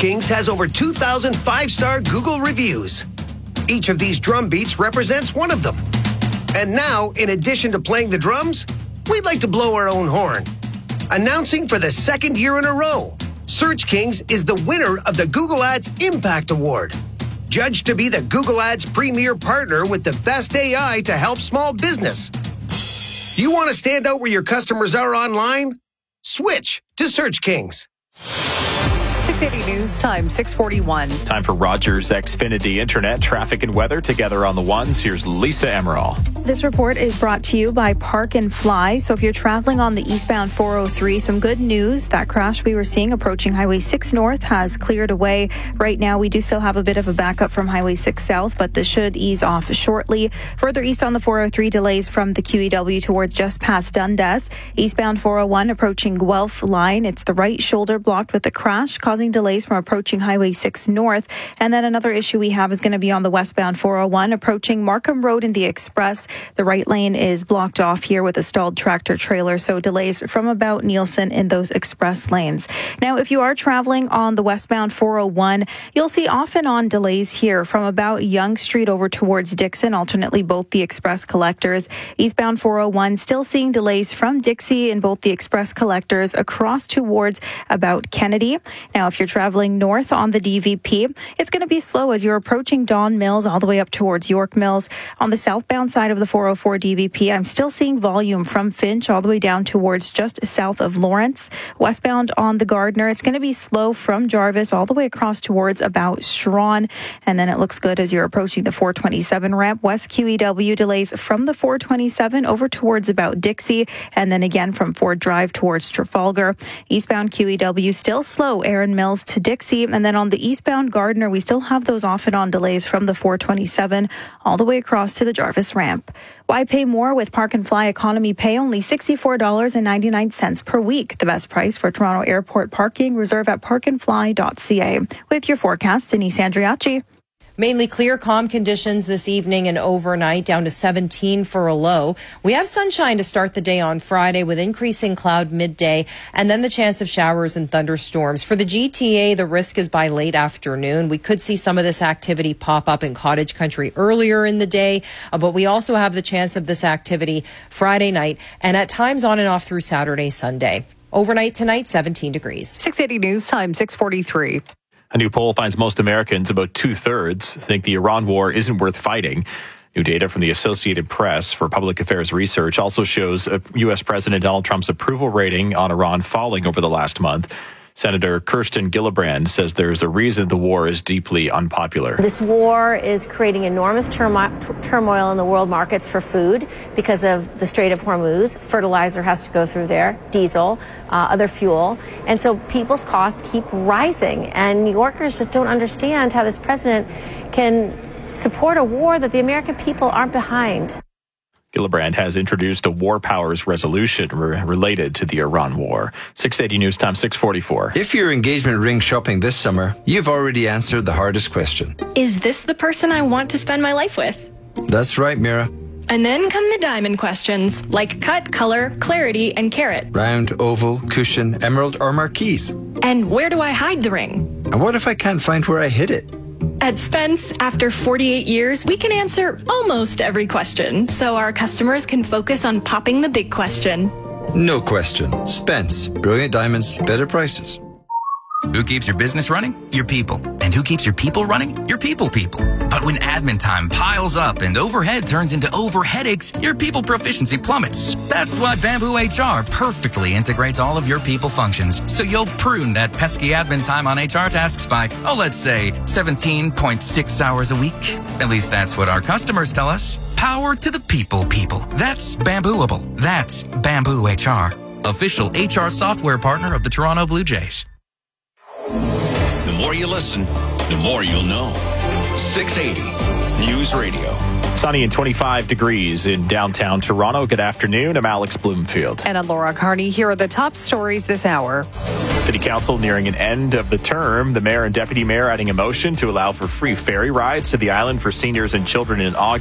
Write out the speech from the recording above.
Kings has over 2,000 five-star Google reviews. Each of these drum beats represents one of them. And now, in addition to playing the drums, we'd like to blow our own horn. Announcing for the second year in a row, Search Kings is the winner of the Google Ads Impact Award. Judged to be the Google Ads premier partner with the best AI to help small business. Do you want to stand out where your customers are online? Switch to Search Kings. 680 News Time, 641. Time for Rogers Xfinity Internet, traffic and weather together on the ones. Here's Lisa Emerald. This report is brought to you by Park and Fly. So if you're traveling on the eastbound 403, some good news. That crash we were seeing approaching Highway 6 North has cleared away. Right now, we do still have a bit of a backup from Highway 6 South, but this should ease off shortly. Further east on the 403, delays from the QEW towards just past Dundas. Eastbound 401 approaching Guelph line. It's the right shoulder blocked with the crash, causing delays from approaching Highway 6 North. And then another issue we have is going to be on the westbound 401 approaching Markham Road in the Express. The right lane is blocked off here with a stalled tractor trailer, so delays from about Nielsen in those express lanes. Now, if you are traveling on the westbound 401, you'll see off and on delays here from about Yonge Street over towards Dixon, alternately both the express collectors. Eastbound 401 still seeing delays from Dixie in both the express collectors across towards about Kennedy. Now, if you're traveling north on the DVP, it's going to be slow as you're approaching Don Mills all the way up towards York Mills. On the southbound side of the 404 DVP, I'm still seeing volume from Finch all the way down towards just south of Lawrence. Westbound on the Gardner, it's going to be slow from Jarvis all the way across towards about Strawn. And then it looks good as you're approaching the 427 ramp. West QEW delays from the 427 over towards about Dixie. And then again from Ford Drive towards Trafalgar. Eastbound QEW still slow, Erin Mills to Dixie. And then on the eastbound Gardner, we still have those off and on delays from the 427 all the way across to the Jarvis ramp. Why pay more with Park and Fly Economy Pay? Only $64.99 per week. The best price for Toronto Airport parking. Reserve at parkandfly.ca. With your forecast, Denise Andriachi. Mainly clear, calm conditions this evening and overnight, down to 17 for a low. We have sunshine to start the day on Friday with increasing cloud midday and then the chance of showers and thunderstorms. For the GTA, the risk is by late afternoon. We could see some of this activity pop up in cottage country earlier in the day, but we also have the chance of this activity Friday night and at times on and off through Saturday, Sunday. Overnight tonight, 17 degrees. 680 News Time, 643. A new poll finds most Americans, about 2/3, think the Iran war isn't worth fighting. New data from the Associated Press for Public Affairs Research also shows U.S. President Donald Trump's approval rating on Iran falling over the last month. Senator Kirsten Gillibrand says there's a reason the war is deeply unpopular. This war is creating enormous turmoil in the world markets for food because of the Strait of Hormuz. Fertilizer has to go through there, diesel, other fuel. And so people's costs keep rising. And New Yorkers just don't understand how this president can support a war that the American people aren't behind. Gillibrand has introduced a war powers resolution related to the Iran war. 680 News Time, 644. If you're engagement ring shopping this summer, you've already answered the hardest question. Is this the person I want to spend my life with? That's right, Mira. And then come the diamond questions, like cut, color, clarity, and carat. Round, oval, cushion, emerald, or marquise. And where do I hide the ring? And what if I can't find where I hid it? At Spence, after 48 years, we can answer almost every question, so our customers can focus on popping the big question. No question. Spence. Brilliant diamonds, better prices. Who keeps your business running? Your people. And who keeps your people running? Your people. But when admin time piles up and overhead turns into overheadaches, your people proficiency plummets. That's why Bamboo HR perfectly integrates all of your people functions. So you'll prune that pesky admin time on HR tasks by, let's say 17.6 hours a week. At least that's what our customers tell us. Power to the people. That's Bambooable. That's Bamboo HR. Official HR software partner of the Toronto Blue Jays. The more you listen, the more you'll know. 680 News Radio. Sunny and 25 degrees in downtown Toronto. Good afternoon. I'm Alex Bloomfield. And I'm Laura Carney. Here are the top stories this hour. City Council nearing an end of the term. The mayor and deputy mayor adding a motion to allow for free ferry rides to the island for seniors and children in August.